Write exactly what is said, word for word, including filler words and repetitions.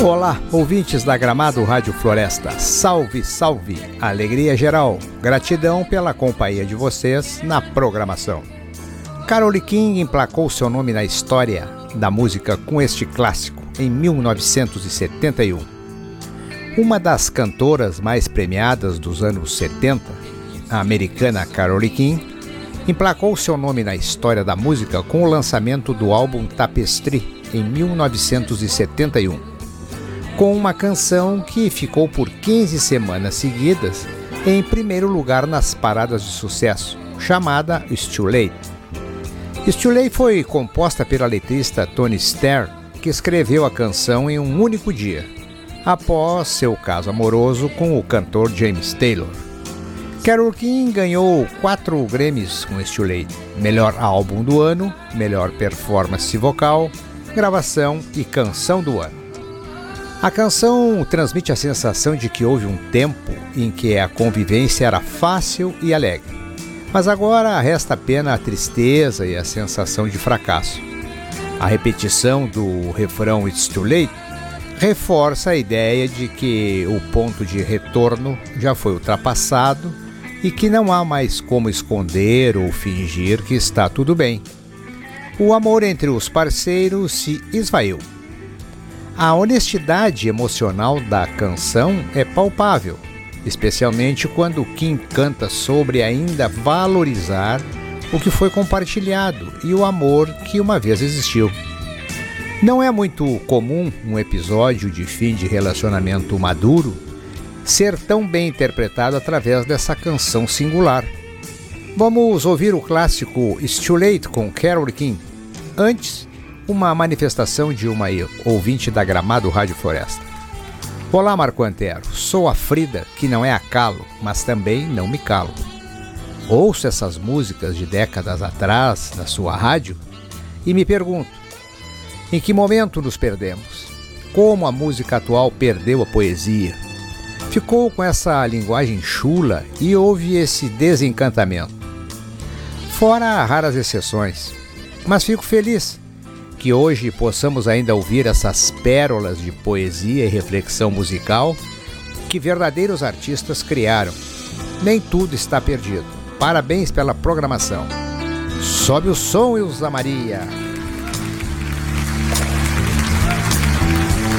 Olá, ouvintes da Gramado Rádio Floresta. Salve, salve! Alegria geral. Gratidão pela companhia de vocês na programação. Carole King emplacou seu nome na história da música com este clássico em mil novecentos e setenta e um. Uma das cantoras mais premiadas dos anos setenta, a americana Carole King, emplacou seu nome na história da música com o lançamento do álbum Tapestry em mil novecentos e setenta e um, com uma canção que ficou por quinze semanas seguidas em primeiro lugar nas paradas de sucesso, chamada It's Too Late. It's Too Late foi composta pela letrista Toni Stern, que escreveu a canção em um único dia, após seu caso amoroso com o cantor James Taylor. Carole King ganhou quatro Grammys com It's Too Late: melhor álbum do ano, melhor performance vocal, gravação e canção do ano. A canção transmite a sensação de que houve um tempo em que a convivência era fácil e alegre, mas agora resta apenas a tristeza e a sensação de fracasso. A repetição do refrão It's Too Late reforça a ideia de que o ponto de retorno já foi ultrapassado e que não há mais como esconder ou fingir que está tudo bem. O amor entre os parceiros se esvaiu. A honestidade emocional da canção é palpável, especialmente quando Kim canta sobre ainda valorizar o que foi compartilhado e o amor que uma vez existiu. Não é muito comum um episódio de fim de relacionamento maduro ser tão bem interpretado através dessa canção singular. Vamos ouvir o clássico It's Too Late com Carole King. Antes, uma manifestação de uma ouvinte da Gramado Rádio Floresta. Olá, Marco Antero. Sou a Frida, que não é a calo, mas também não me calo. Ouço essas músicas de décadas atrás na sua rádio e me pergunto: em que momento nos perdemos? Como a música atual perdeu a poesia? Ficou com essa linguagem chula e houve esse desencantamento. Fora raras exceções, mas fico feliz que hoje possamos ainda ouvir essas pérolas de poesia e reflexão musical que verdadeiros artistas criaram. Nem tudo está perdido. Parabéns pela programação. Sobe o som, Ilza Maria.